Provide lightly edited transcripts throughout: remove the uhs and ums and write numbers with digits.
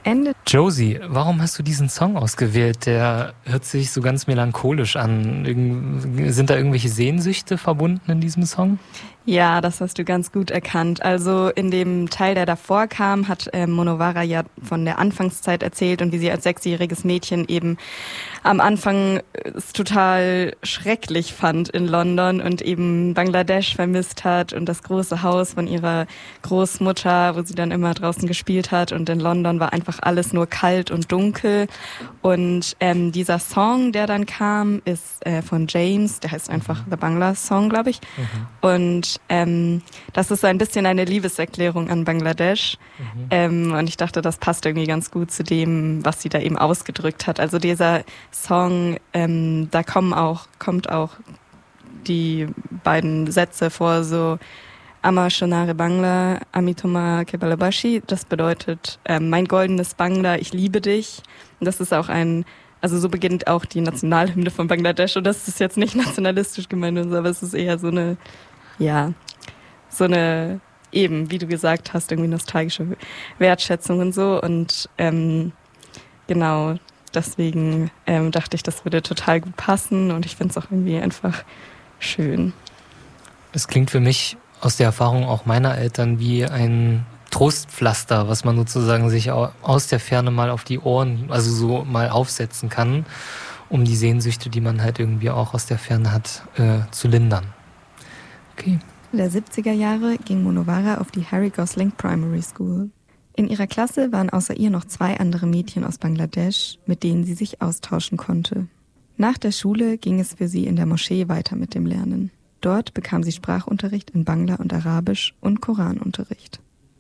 Ende. Josie, warum hast du diesen Song ausgewählt? Der hört sich so ganz melancholisch an. Sind da irgendwelche Sehnsüchte verbunden in diesem Song? Ja, das hast du ganz gut erkannt. Also in dem Teil, der davor kam, hat Monowara ja von der Anfangszeit erzählt und wie sie als 6-jähriges Mädchen eben am Anfang es total schrecklich fand in London und eben Bangladesch vermisst hat und das große Haus von ihrer Großmutter, wo sie dann immer draußen gespielt hat. Und in London war einfach alles nur kalt und dunkel. Und dieser Song, der dann kam, ist von James, der heißt einfach The Bangla Song, glaube ich. Und das ist so ein bisschen eine Liebeserklärung an Bangladesch. Und ich dachte, das passt irgendwie ganz gut zu dem, was sie da eben ausgedrückt hat. Also dieser Song, da kommt auch die beiden Sätze vor, so Ama Shonare Bangla, Amitoma Kebalabashi. Das bedeutet, mein goldenes Bangla, ich liebe dich. Und das ist auch also so beginnt auch die Nationalhymne von Bangladesch. Und das ist jetzt nicht nationalistisch gemeint, aber es ist eher so eine, eben, wie du gesagt hast, irgendwie nostalgische Wertschätzung und so. Und genau, deswegen dachte ich, das würde total gut passen. Und ich finde es auch irgendwie einfach schön. Es klingt für mich aus der Erfahrung auch meiner Eltern wie ein Trostpflaster, was man sozusagen sich aus der Ferne mal auf die Ohren, also so mal aufsetzen kann, um die Sehnsüchte, die man halt irgendwie auch aus der Ferne hat, zu lindern. Okay. In der 70er Jahre ging Monowara auf die Harry Gosling Primary School. In ihrer Klasse waren außer ihr noch 2 andere Mädchen aus Bangladesch, mit denen sie sich austauschen konnte. Nach der Schule ging es für sie in der Moschee weiter mit dem Lernen. Dort bekam sie Sprachunterricht in Bangla und Arabisch und Koranunterricht.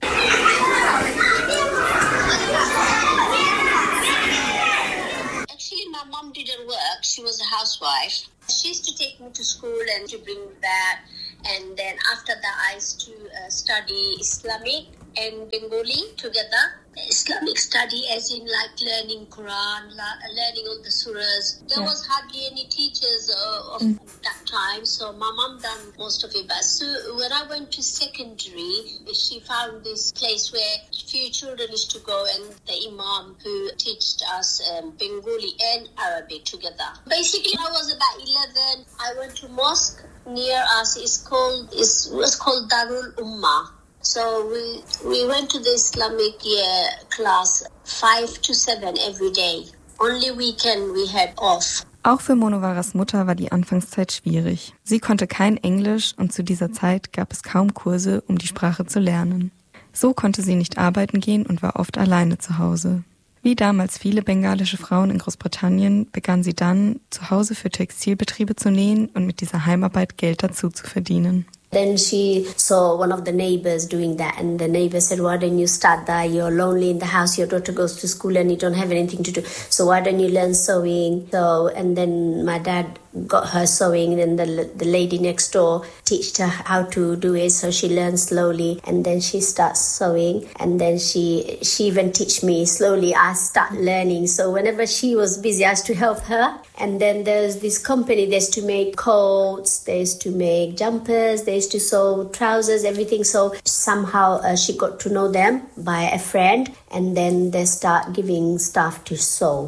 Actually, my mom didn't work. She was a housewife. She used to take me to school and to bring me back. And then after that, I used to study Islamic and Bengali together. Islamic study as in like learning Quran, learning all the surahs. There was hardly any teachers of that time, so my mom done most of it. But so when I went to secondary, she found this place where few children used to go, and the imam who taught us Bengali and Arabic together. Basically, I was about 11. I went to mosque near us. It was called Darul Ummah. So we went to the Islamic class 5 to 7 every day. Only weekend we had off. Auch für Monowaras Mutter war die Anfangszeit schwierig. Sie konnte kein Englisch und zu dieser Zeit gab es kaum Kurse, um die Sprache zu lernen. So konnte sie nicht arbeiten gehen und war oft alleine zu Hause. Wie damals viele bengalische Frauen in Großbritannien begann sie dann, zu Hause für Textilbetriebe zu nähen und mit dieser Heimarbeit Geld dazu zu verdienen. Then she saw one of the neighbors doing that, and the neighbor said, why don't you start that? You're lonely in the house, your daughter goes to school and you don't have anything to do. So why don't you learn sewing? So, and then my dad got her sewing, and the lady next door taught her how to do it. So she learned slowly, and then she starts sewing, and then she even teach me slowly. I start learning. So whenever she was busy, I used to help her. And then there's this company, they used to make coats, they used to make jumpers, they used to sew trousers, everything. So somehow she got to know them by a friend, and then they start giving stuff to sew.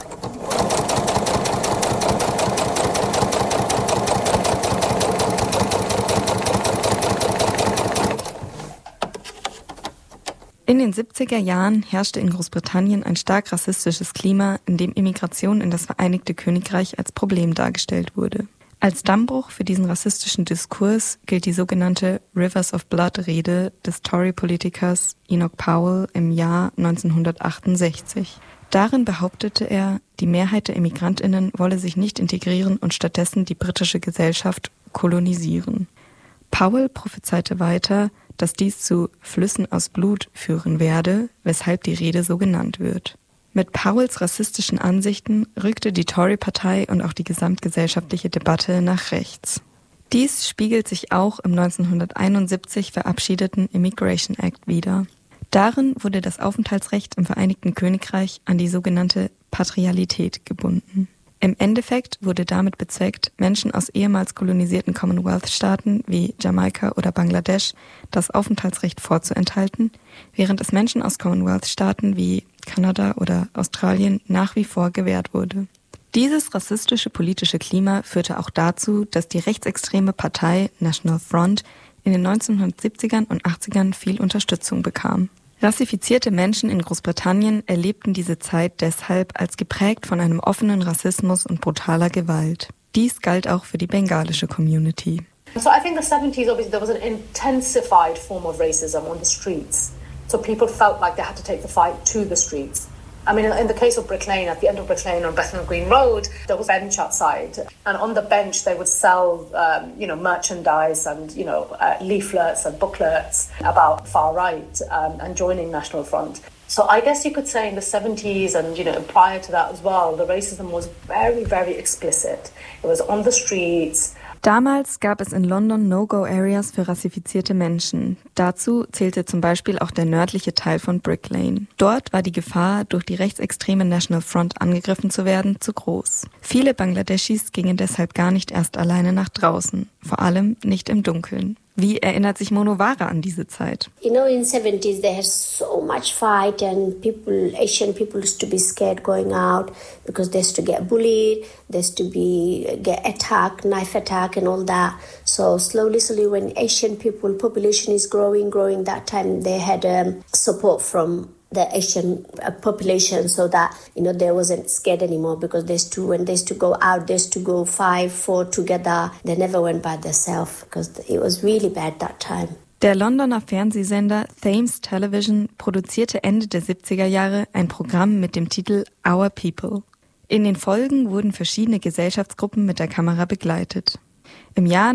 In den 70er Jahren herrschte in Großbritannien ein stark rassistisches Klima, in dem Immigration in das Vereinigte Königreich als Problem dargestellt wurde. Als Dammbruch für diesen rassistischen Diskurs gilt die sogenannte Rivers of Blood-Rede des Tory-Politikers Enoch Powell im Jahr 1968. Darin behauptete er, die Mehrheit der ImmigrantInnen wolle sich nicht integrieren und stattdessen die britische Gesellschaft kolonisieren. Powell prophezeite weiter, dass dies zu Flüssen aus Blut führen werde, weshalb die Rede so genannt wird. Mit Powells rassistischen Ansichten rückte die Tory-Partei und auch die gesamtgesellschaftliche Debatte nach rechts. Dies spiegelt sich auch im 1971 verabschiedeten Immigration Act wider. Darin wurde das Aufenthaltsrecht im Vereinigten Königreich an die sogenannte Patrialität gebunden. Im Endeffekt wurde damit bezweckt, Menschen aus ehemals kolonisierten Commonwealth-Staaten wie Jamaika oder Bangladesch das Aufenthaltsrecht vorzuenthalten, während es Menschen aus Commonwealth-Staaten wie Kanada oder Australien nach wie vor gewährt wurde. Dieses rassistische politische Klima führte auch dazu, dass die rechtsextreme Partei National Front in den 1970ern und 80ern viel Unterstützung bekam. Rassifizierte Menschen in Großbritannien erlebten diese Zeit deshalb als geprägt von einem offenen Rassismus und brutaler Gewalt. Dies galt auch für die bengalische Community. So I think the 70s, obviously, there was an intensified form of racism on the streets. So people felt like they had to take the fight to the streets. I mean, in the case of Brick Lane, at the end of Brick Lane on Bethnal Green Road, there was a bench outside. And on the bench, they would sell, merchandise and, leaflets and booklets about far right and joining National Front. So I guess you could say in the 70s and, prior to that as well, the racism was very, very explicit. It was on the streets. Damals gab es in London No-Go-Areas für rassifizierte Menschen. Dazu zählte zum Beispiel auch der nördliche Teil von Brick Lane. Dort war die Gefahr, durch die rechtsextreme National Front angegriffen zu werden, zu groß. Viele Bangladeschis gingen deshalb gar nicht erst alleine nach draußen, vor allem nicht im Dunkeln. Wie erinnert sich Monowara an diese Zeit? In 70s there was so much fight and Asian people used to be scared going out because they used to get bullied, they used to get attacked, knife attack and all that. So slowly when Asian population is growing that time they had support from the Asian population so that, they wasn't scared anymore because when they used to go out, they used to go 5-4 together. They never went by themselves because it was really bad that time. Der Londoner Fernsehsender Thames Television produzierte Ende der 70er Jahre ein Programm mit dem Titel Our People. In den Folgen wurden verschiedene Gesellschaftsgruppen mit der Kamera begleitet. Im Jahr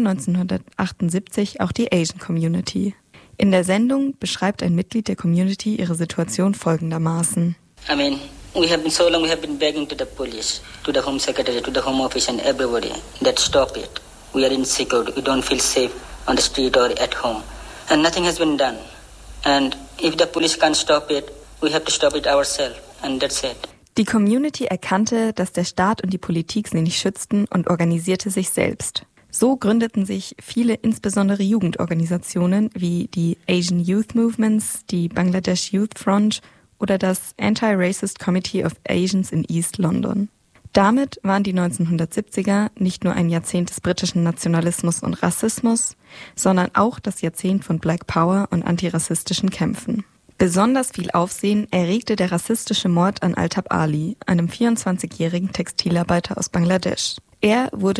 1978 auch die Asian Community. In der Sendung beschreibt ein Mitglied der Community ihre Situation folgendermaßen. I mean, we have been begging to the police, to the Home Secretary, to the Home Office and everybody that stop it. We are insecure, we don't feel safe on the street or at home. And nothing has been done. And if the police can't stop it, we have to stop it ourselves. And that's it. Die Community erkannte, dass der Staat und die Politik sie nicht schützten und organisierte sich selbst. So gründeten sich viele insbesondere Jugendorganisationen wie die Asian Youth Movements, die Bangladesh Youth Front oder das Anti-Racist Committee of Asians in East London. Damit waren die 1970er nicht nur ein Jahrzehnt des britischen Nationalismus und Rassismus, sondern auch das Jahrzehnt von Black Power und antirassistischen Kämpfen. Besonders viel Aufsehen erregte der rassistische Mord an Altab Ali, einem 24-jährigen Textilarbeiter aus Bangladesch. Er wurde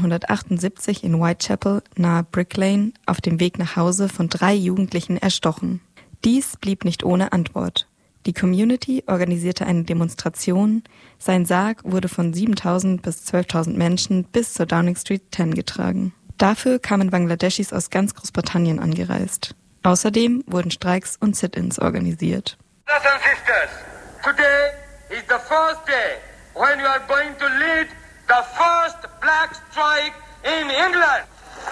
1978 in Whitechapel nahe Brick Lane auf dem Weg nach Hause von 3 Jugendlichen erstochen. Dies blieb nicht ohne Antwort. Die Community organisierte eine Demonstration. Sein Sarg wurde von 7.000 bis 12.000 Menschen bis zur Downing Street 10 getragen. Dafür kamen Bangladeschis aus ganz Großbritannien angereist. Außerdem wurden Streiks und Sit-ins organisiert. Brothers and sisters, today is the first day when you are going to lead the first black strike in England.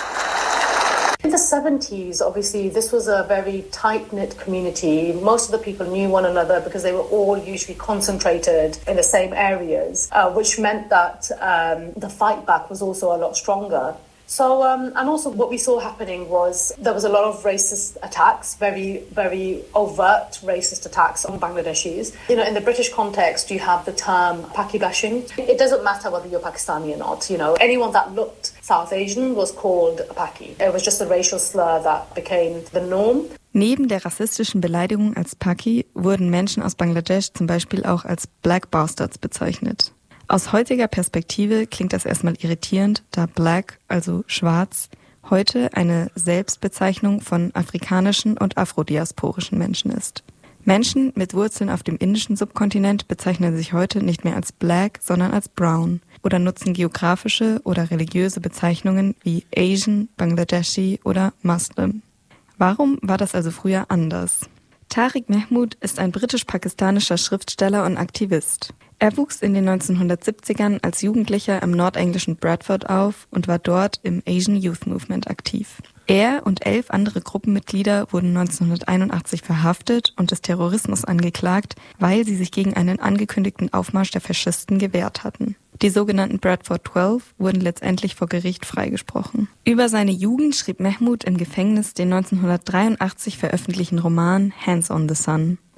In the 70s, obviously, this was a very tight-knit community. Most of the people knew one another because they were all usually concentrated in the same areas, which meant that the fight back was also a lot stronger. So, and also what we saw happening was there was a lot of racist attacks, very, very overt racist attacks on Bangladeshis. In the British context, you have the term Paki bashing. It doesn't matter whether you're Pakistani or not. Anyone that looked South Asian was called a Paki. It was just a racial slur that became the norm. Neben der rassistischen Beleidigung als Paki wurden Menschen aus Bangladesch zum Beispiel auch als Black Bastards bezeichnet. Aus heutiger Perspektive klingt das erstmal irritierend, da Black, also schwarz, heute eine Selbstbezeichnung von afrikanischen und afrodiasporischen Menschen ist. Menschen mit Wurzeln auf dem indischen Subkontinent bezeichnen sich heute nicht mehr als Black, sondern als Brown oder nutzen geografische oder religiöse Bezeichnungen wie Asian, Bangladeshi oder Muslim. Warum war das also früher anders? Tariq Mahmood ist ein britisch-pakistanischer Schriftsteller und Aktivist. Er wuchs in den 1970ern als Jugendlicher im nordenglischen Bradford auf und war dort im Asian Youth Movement aktiv. Er und 11 andere Gruppenmitglieder wurden 1981 verhaftet und des Terrorismus angeklagt, weil sie sich gegen einen angekündigten Aufmarsch der Faschisten gewehrt hatten. Die sogenannten Bradford 12 wurden letztendlich vor Gericht freigesprochen. Über seine Jugend schrieb Mahmood im Gefängnis den 1983 veröffentlichten Roman Hands on the Sun.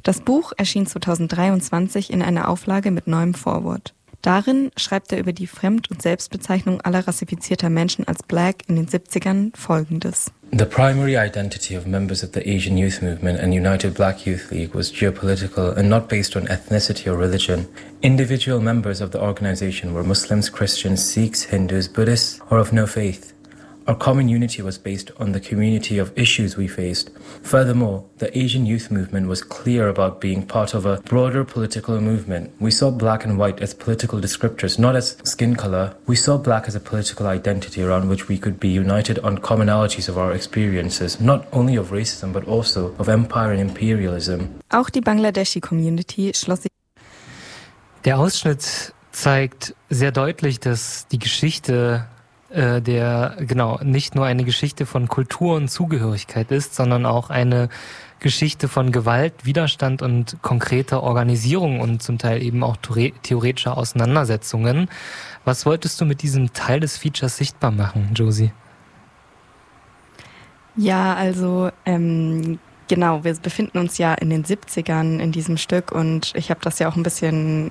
Das Buch erschien 2023 in einer Auflage mit neuem Vorwort. Darin schreibt er über die Fremd- und Selbstbezeichnung aller rassifizierter Menschen als Black in den 70ern Folgendes. The primary identity of members of the Asian Youth Movement and United Black Youth League was geopolitical and not based on ethnicity or religion. Individual members of the organization were Muslims, Christians, Sikhs, Hindus, Buddhists, or of no faith. Our common unity was based on the community of issues we faced. Furthermore, the Asian Youth Movement was clear about being part of a broader political movement. We saw black and white as political descriptors, not as skin color. We saw black as a political identity around which we could be united on commonalities of our experiences, not only of racism, but also of empire and imperialism. Auch die Bangladeshi-Community schloss sich. Der Ausschnitt zeigt sehr deutlich, dass die Geschichte nicht nur eine Geschichte von Kultur und Zugehörigkeit ist, sondern auch eine Geschichte von Gewalt, Widerstand und konkreter Organisierung und zum Teil eben auch theoretischer Auseinandersetzungen. Was wolltest du mit diesem Teil des Features sichtbar machen, Josie? Ja, also genau, wir befinden uns ja in den 70ern in diesem Stück und ich habe das ja auch ein bisschen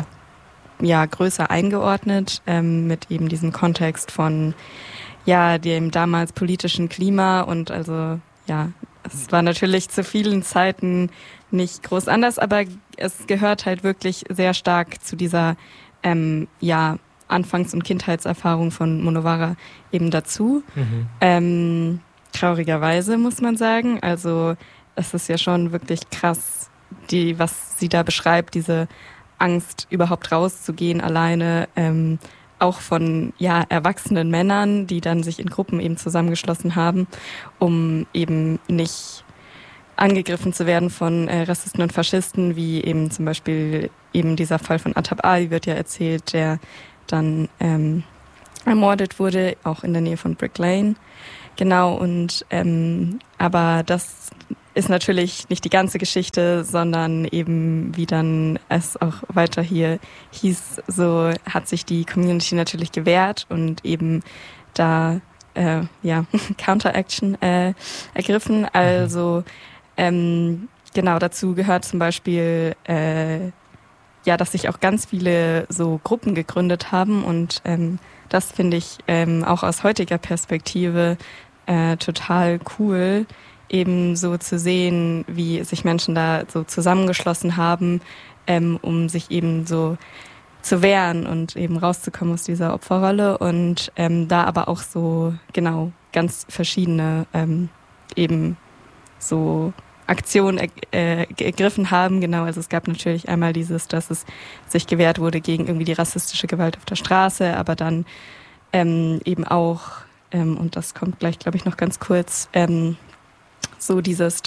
größer eingeordnet mit eben diesem Kontext von dem damals politischen Klima und also es war natürlich zu vielen Zeiten nicht groß anders, aber es gehört halt wirklich sehr stark zu dieser Anfangs- und Kindheitserfahrung von Monowara eben dazu. Traurigerweise muss man sagen, also es ist ja schon wirklich krass, was sie da beschreibt, diese Angst, überhaupt rauszugehen alleine, auch von erwachsenen Männern, die dann sich in Gruppen eben zusammengeschlossen haben, um eben nicht angegriffen zu werden von Rassisten und Faschisten, wie eben zum Beispiel eben dieser Fall von Atab Ali wird ja erzählt, der dann ermordet wurde, auch in der Nähe von Brick Lane. Genau, und aber das ist natürlich nicht die ganze Geschichte, sondern eben, wie dann es auch weiter hier hieß, so hat sich die Community natürlich gewehrt und eben da Counteraction ergriffen. Also genau, dazu gehört zum Beispiel dass sich auch ganz viele so Gruppen gegründet haben und das finde ich auch aus heutiger Perspektive total cool, eben so zu sehen, wie sich Menschen da so zusammengeschlossen haben, um sich eben so zu wehren und eben rauszukommen aus dieser Opferrolle und da aber auch so genau ganz verschiedene eben so Aktionen ergriffen haben. Genau, also es gab natürlich einmal dass es sich gewehrt wurde gegen irgendwie die rassistische Gewalt auf der Straße, aber dann eben auch, und das kommt gleich, glaube ich, noch ganz kurz, so dass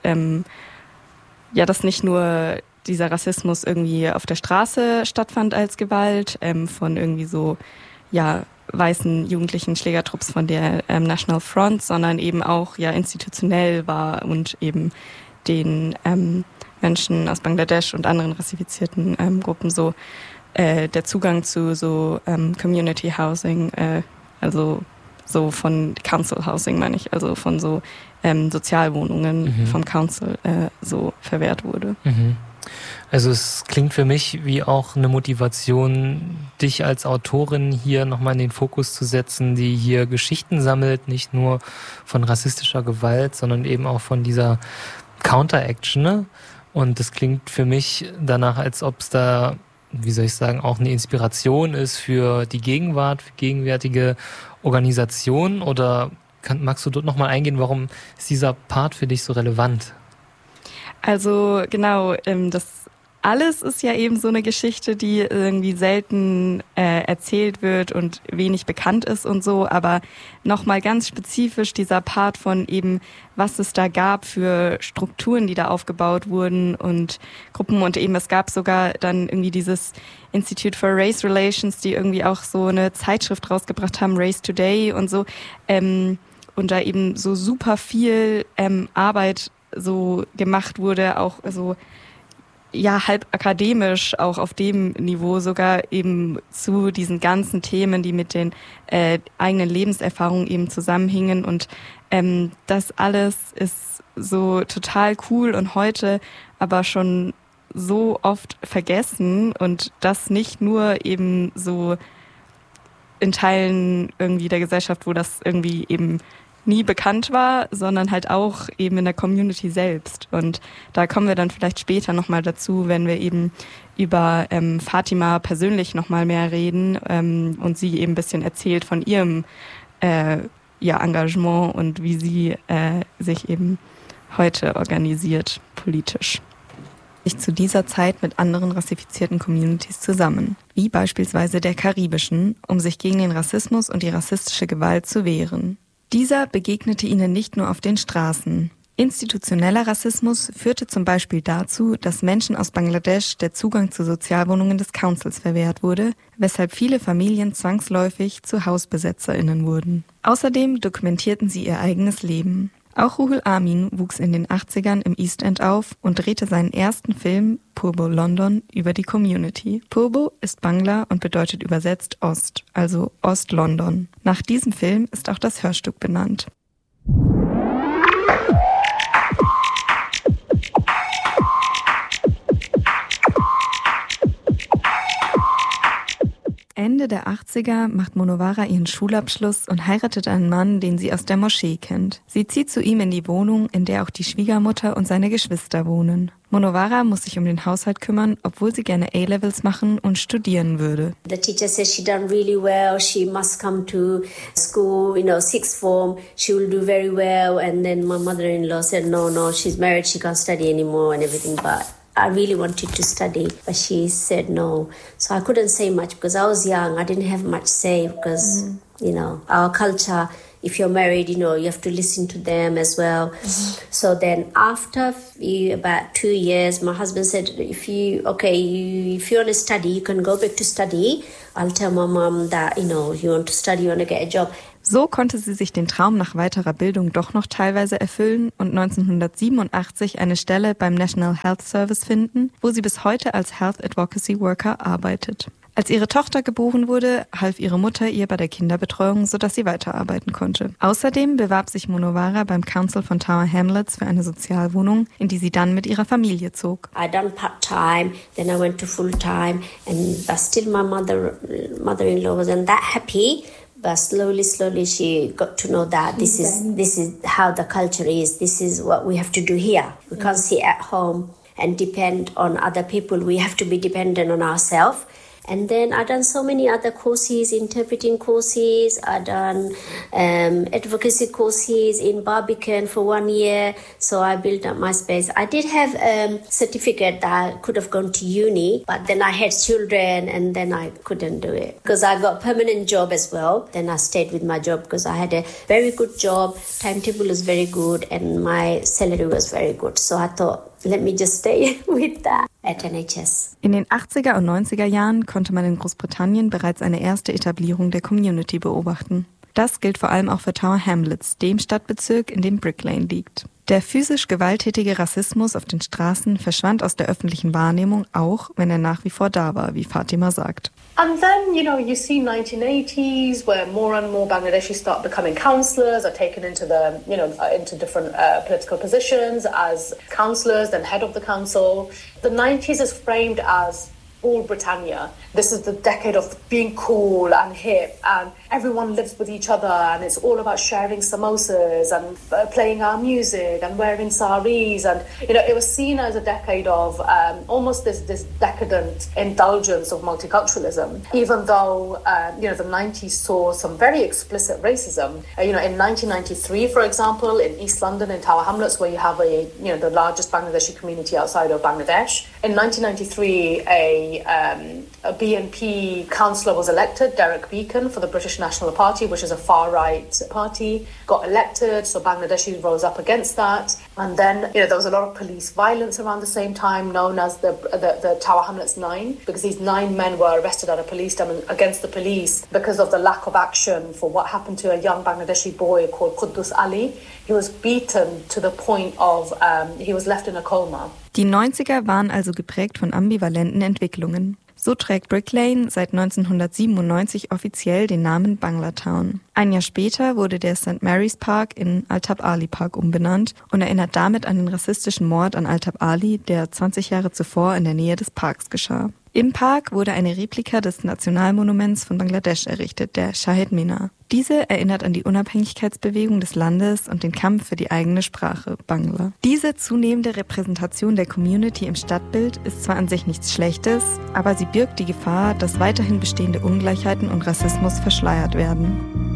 dass nicht nur dieser Rassismus irgendwie auf der Straße stattfand als Gewalt, von irgendwie so, weißen jugendlichen Schlägertrupps von der National Front, sondern eben auch institutionell war und eben den Menschen aus Bangladesch und anderen rassifizierten Gruppen so der Zugang zu so Community Housing, also so von Council Housing meine ich, also von so Sozialwohnungen vom Council so verwehrt wurde. Also es klingt für mich wie auch eine Motivation, dich als Autorin hier nochmal in den Fokus zu setzen, die hier Geschichten sammelt, nicht nur von rassistischer Gewalt, sondern eben auch von dieser Counteraction. Ne? Und das klingt für mich danach, als ob es da, wie soll ich sagen, auch eine Inspiration ist für die Gegenwart, für gegenwärtige Organisationen. Oder magst du dort nochmal eingehen, warum ist dieser Part für dich so relevant? Also genau, das alles ist ja eben so eine Geschichte, die irgendwie selten erzählt wird und wenig bekannt ist und so, aber nochmal ganz spezifisch dieser Part von eben, was es da gab für Strukturen, die da aufgebaut wurden und Gruppen und eben es gab sogar dann irgendwie dieses Institute for Race Relations, die irgendwie auch so eine Zeitschrift rausgebracht haben, Race Today und so, und da eben so super viel Arbeit so gemacht wurde, auch so halb akademisch, auch auf dem Niveau sogar eben zu diesen ganzen Themen, die mit den eigenen Lebenserfahrungen eben zusammenhingen und das alles ist so total cool und heute aber schon so oft vergessen und das nicht nur eben so in Teilen irgendwie der Gesellschaft, wo das irgendwie eben nie bekannt war, sondern halt auch eben in der Community selbst. Und da kommen wir dann vielleicht später nochmal dazu, wenn wir eben über Fatima persönlich nochmal mehr reden und sie eben ein bisschen erzählt von ihrem Engagement und wie sie sich eben heute organisiert politisch. Sich zu dieser Zeit mit anderen rassifizierten Communities zusammen, wie beispielsweise der karibischen, um sich gegen den Rassismus und die rassistische Gewalt zu wehren. Dieser begegnete ihnen nicht nur auf den Straßen. Institutioneller Rassismus führte zum Beispiel dazu, dass Menschen aus Bangladesch der Zugang zu Sozialwohnungen des Councils verwehrt wurde, weshalb viele Familien zwangsläufig zu HausbesetzerInnen wurden. Außerdem dokumentierten sie ihr eigenes Leben. Auch Ruhul Amin wuchs in den 80ern im East End auf und drehte seinen ersten Film Purbo London über die Community. Purbo ist Bangla und bedeutet übersetzt Ost, also Ost-London. Nach diesem Film ist auch das Hörstück benannt. Ende der 80er macht Monowara ihren Schulabschluss und heiratet einen Mann, den sie aus der Moschee kennt. Sie zieht zu ihm in die Wohnung, in der auch die Schwiegermutter und seine Geschwister wohnen. Monowara muss sich um den Haushalt kümmern, obwohl sie gerne A-Levels machen und studieren würde. The teacher says she done really well. She must come to school, sixth form. She will do very well. And then my mother-in-law said, no, she's married. She can't study anymore and everything. But I really wanted to study, but she said no. So I couldn't say much because I was young. I didn't have much say because, our culture, if you're married, you have to listen to them as well. Mm-hmm. So then after about 2 years, my husband said, if you want to study, you can go back to study. I'll tell my mom that, you want to study, you want to get a job. So konnte sie sich den Traum nach weiterer Bildung doch noch teilweise erfüllen und 1987 eine Stelle beim National Health Service finden, wo sie bis heute als Health Advocacy Worker arbeitet. Als ihre Tochter geboren wurde, half ihre Mutter ihr bei der Kinderbetreuung, sodass sie weiterarbeiten konnte. Außerdem bewarb sich Monowara beim Council von Tower Hamlets für eine Sozialwohnung, in die sie dann mit ihrer Familie zog. I done part-time, then I went to full-time, but still my mother-in-law wasn't that happy. But slowly, she got to know that this is how the culture is. This is what we have to do here. We can't sit at home and depend on other people. We have to be dependent on ourselves. And then I done so many other courses, interpreting courses. I done advocacy courses in Barbican for 1 year. So I built up my space. I did have a certificate that I could have gone to uni, but then I had children and then I couldn't do it because I got a permanent job as well. Then I stayed with my job because I had a very good job. Timetable was very good and my salary was very good. So I thought, let me just stay with that at NHS. In den 80er und 90er Jahren konnte man in Großbritannien bereits eine erste Etablierung der Community beobachten. Das gilt vor allem auch für Tower Hamlets, dem Stadtbezirk, in dem Brick Lane liegt. Der physisch gewalttätige Rassismus auf den Straßen verschwand aus der öffentlichen Wahrnehmung, auch wenn er nach wie vor da war, wie Fatima sagt. And then, you see 1980s where more and more Bangladeshis start becoming councillors, are taken into into different political positions as councillors, then head of the council. The 90s is framed as all Britannia. This is the decade of being cool and hip and everyone lives with each other and it's all about sharing samosas and playing our music and wearing saris and it was seen as a decade of almost this decadent indulgence of multiculturalism, even though the 90s saw some very explicit racism. In 1993, for example, in East London in Tower Hamlets, where you have the largest Bangladeshi community outside of Bangladesh, in 1993 a BNP councillor was elected, Derek Beacon, for the British National Party, which is a far-right party, got elected, so Bangladeshi rose up against that. And then, there was a lot of police violence around the same time, known as the Tower Hamlets 9, because these 9 men were arrested at a police against the police because of the lack of action for what happened to a young Bangladeshi boy called Quddus Ali. He was beaten to the point of, he was left in a coma. Die 90er waren also geprägt von ambivalenten Entwicklungen. So trägt Brick Lane seit 1997 offiziell den Namen Banglatown. Ein Jahr später wurde der St. Mary's Park in Altab Ali Park umbenannt und erinnert damit an den rassistischen Mord an Altab Ali, der 20 Jahre zuvor in der Nähe des Parks geschah. Im Park wurde eine Replika des Nationalmonuments von Bangladesch errichtet, der Shahid Minar. Diese erinnert an die Unabhängigkeitsbewegung des Landes und den Kampf für die eigene Sprache, Bangla. Diese zunehmende Repräsentation der Community im Stadtbild ist zwar an sich nichts Schlechtes, aber sie birgt die Gefahr, dass weiterhin bestehende Ungleichheiten und Rassismus verschleiert werden.